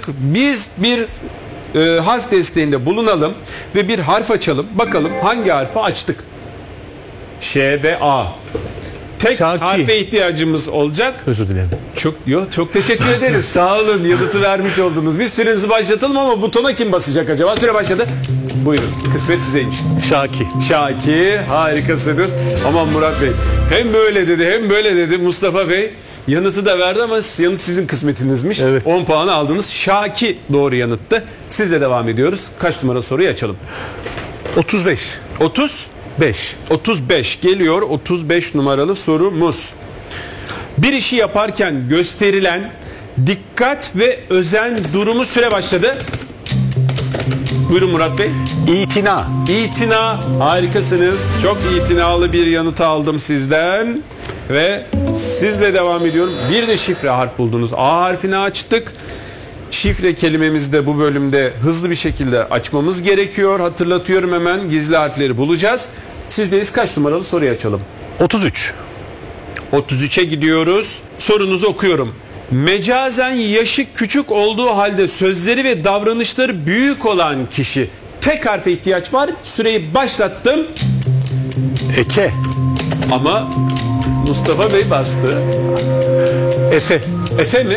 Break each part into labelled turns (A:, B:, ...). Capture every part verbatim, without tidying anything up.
A: açtık. Biz bir e, harf desteğinde bulunalım ve bir harf açalım. Bakalım hangi harfi açtık? Ş ve A. Tek
B: Şaki.
A: harfe ihtiyacımız olacak.
B: Özür dilerim.
A: Çok yok, çok teşekkür ederiz. Sağ olun. Yanıtı vermiş oldunuz. Biz sürenizi başlatalım ama butona kim basacak acaba? Süre başladı. Buyurun. Kısmet sizeymiş.
B: Şaki.
A: Şaki. Harikasınız. Aman Murat Bey. Hem böyle dedi hem böyle dedi Mustafa Bey. Yanıtı da verdi ama yanıt sizin kısmetinizmiş.
B: Evet.
A: on puanı aldınız. Şaki doğru yanıttı. Sizle devam ediyoruz. Kaç numara soruyu açalım?
B: otuz beş.
A: otuz
B: beş.
A: otuz beş geliyor. otuz beş numaralı sorumuz. Bir işi yaparken gösterilen dikkat ve özen durumu süre başladı. Buyurun Murat Bey.
B: İtina.
A: İtina. Harikasınız. Çok itinalı bir yanıt aldım sizden. Ve sizle devam ediyorum. Bir de şifre harf buldunuz. A harfini açtık. Şifre kelimemizi de bu bölümde hızlı bir şekilde açmamız gerekiyor. Hatırlatıyorum hemen, gizli harfleri bulacağız. Sizdeyiz. Kaç numaralı soruyu açalım?
B: otuz üç.
A: otuz üçe gidiyoruz. Sorunuzu okuyorum. Mecazen yaşı küçük olduğu halde sözleri ve davranışları büyük olan kişi. Tek harfe ihtiyaç var. Süreyi başlattım.
B: Eke.
A: Ama Mustafa Bey bastı.
B: Efe.
A: Efe mi?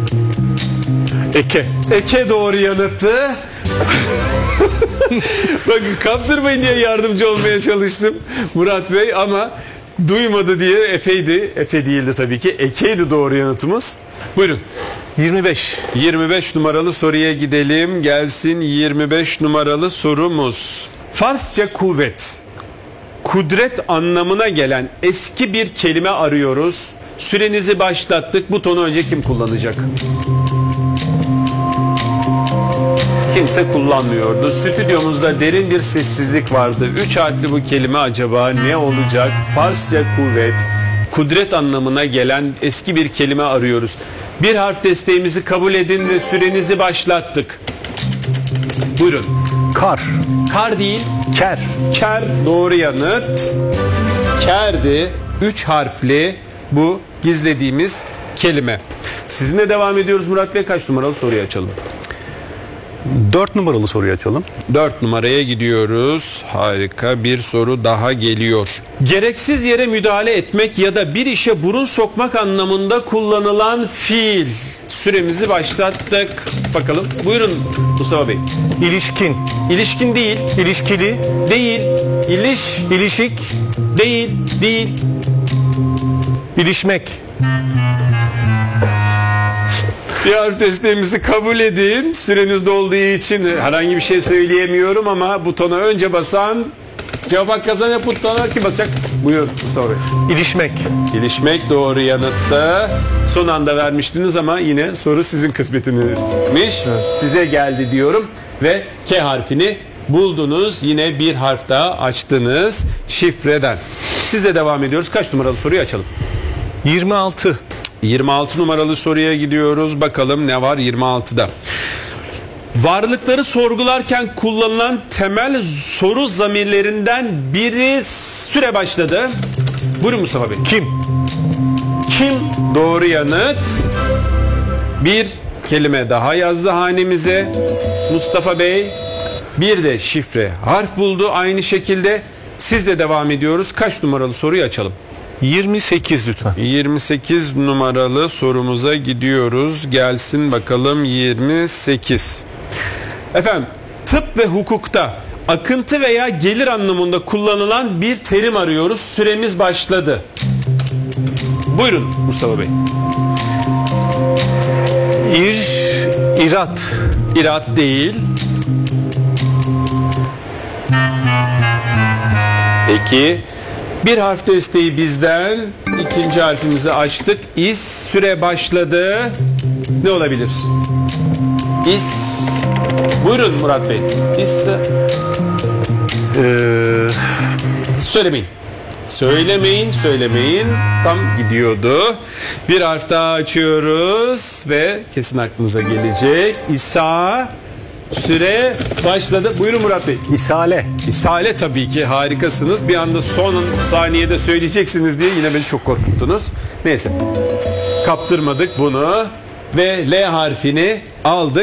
B: Eke.
A: Eke doğru yanıttı. Bakın kaptırmayın diye yardımcı olmaya çalıştım Murat Bey ama duymadı diye Efe'ydi. Efe değildi tabii ki. Eke'ydi doğru yanıtımız. Buyurun.
B: yirmi beş.
A: yirmi beş numaralı soruya gidelim. Gelsin yirmi beş numaralı sorumuz. Farsça kuvvet, kudret anlamına gelen eski bir kelime arıyoruz. Sürenizi başlattık. Butonu önce kim kullanacak? Kimse kullanmıyordu. Stüdyomuzda derin bir sessizlik vardı. Üç harfli bu kelime acaba ne olacak? Farsça kuvvet, kudret anlamına gelen eski bir kelime arıyoruz. Bir harf desteğimizi kabul edin ve sürenizi başlattık. Buyurun.
B: Kar.
A: Kar değil,
B: Ker.
A: ker doğru yanıt. Kerdi. Üç harfli bu gizlediğimiz kelime. Sizinle devam ediyoruz Murat Bey. Kaç numaralı soruyu açalım?
B: dört numaralı soruyu açalım.
A: dört numaraya gidiyoruz. Harika bir soru daha geliyor. Gereksiz yere müdahale etmek ya da bir işe burun sokmak anlamında kullanılan fiil. Süremizi başlattık. Bakalım. Buyurun Mustafa Bey.
B: İlişkin.
A: İlişkin değil.
B: İlişkili.
A: Değil. İliş.
B: İlişik.
A: Değil. Değil.
B: İlişmek.
A: Bir harf desteğimizi kabul edin. Süreniz dolduğu için herhangi bir şey söyleyemiyorum ama butona önce basan cevap hakkı kazanacak. Butona kim basacak? Buyur Mustafa Bey.
B: İlişmek.
A: İlişmek doğru yanıttı. Son anda vermiştiniz ama yine soru sizin kısmetinizmiş. Size geldi diyorum ve K harfini buldunuz. Yine bir harf daha açtınız şifreden. Sizle devam ediyoruz. Kaç numaralı soruyu açalım?
B: yirmi altı.
A: yirmi altı numaralı soruya gidiyoruz. Bakalım ne var yirmi altıda. Varlıkları sorgularken kullanılan temel soru zamirlerinden biri süre başladı. Buyurun Mustafa Bey.
B: Kim?
A: Kim? Doğru yanıt. Bir kelime daha yazdı hanemize. Mustafa Bey bir de şifre harf buldu aynı şekilde. Sizle devam ediyoruz. Kaç numaralı soruyu açalım?
B: yirmi sekiz lütfen.
A: yirmi sekiz numaralı sorumuza gidiyoruz. Gelsin bakalım yirmi sekiz. Efendim, tıp ve hukukta akıntı veya gelir anlamında kullanılan bir terim arıyoruz. Süremiz başladı. Buyurun Mustafa Bey.
B: İr, irat.
A: İrat değil. Peki. Bir harf desteği bizden. İkinci harfimizi açtık. İs süre başladı. Ne olabilir? İs. Buyurun Murat Bey. İs.
B: Ee,
A: Söylemeyin. Söylemeyin, söylemeyin. Tam gidiyordu. Bir harf daha açıyoruz ve kesin aklınıza gelecek. İsa. Süre başladı. Buyurun Murat Bey.
B: İsale.
A: İsale tabii ki harikasınız. Bir anda son saniyede söyleyeceksiniz diye yine beni çok korkuttunuz. Neyse. Kaptırmadık bunu ve L harfini aldık.